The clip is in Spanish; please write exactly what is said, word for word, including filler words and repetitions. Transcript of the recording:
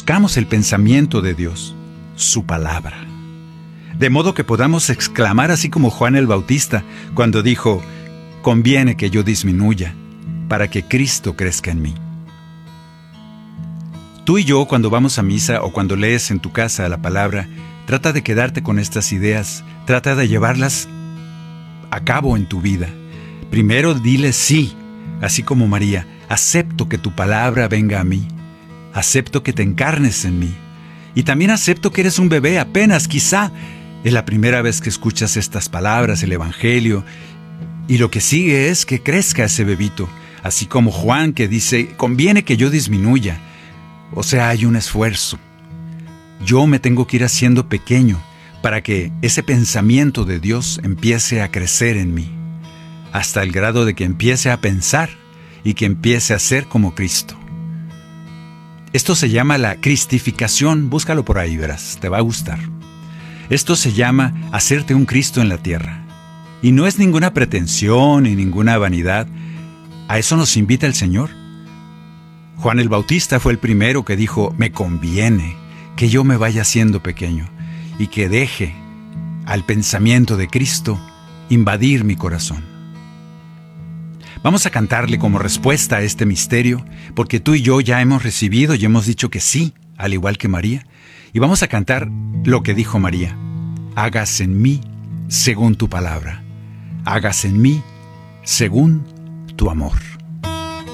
conozcamos el pensamiento de Dios, su palabra. De modo que podamos exclamar así como Juan el Bautista, cuando dijo, conviene que yo disminuya, para que Cristo crezca en mí. Tú y yo, cuando vamos a misa o cuando lees en tu casa la palabra, trata de quedarte con estas ideas, trata de llevarlas a cabo en tu vida. Primero dile sí, así como María, acepto que tu palabra venga a mí, acepto que te encarnes en mí, y también acepto que eres un bebé apenas, quizá es la primera vez que escuchas estas palabras, el Evangelio, y lo que sigue es que crezca ese bebito, así como Juan que dice, conviene que yo disminuya, o sea, hay un esfuerzo. Yo me tengo que ir haciendo pequeño para que ese pensamiento de Dios empiece a crecer en mí, hasta el grado de que empiece a pensar y que empiece a ser como Cristo. Esto se llama la cristificación, búscalo por ahí, verás, te va a gustar. Esto se llama hacerte un Cristo en la tierra. Y no es ninguna pretensión ni ninguna vanidad. A eso nos invita el Señor. Juan el Bautista fue el primero que dijo, me conviene que yo me vaya haciendo pequeño y que deje al pensamiento de Cristo invadir mi corazón. Vamos a cantarle como respuesta a este misterio, porque tú y yo ya hemos recibido y hemos dicho que sí, al igual que María, y vamos a cantar lo que dijo María, hágase en mí según tu palabra, hágase en mí según tu amor.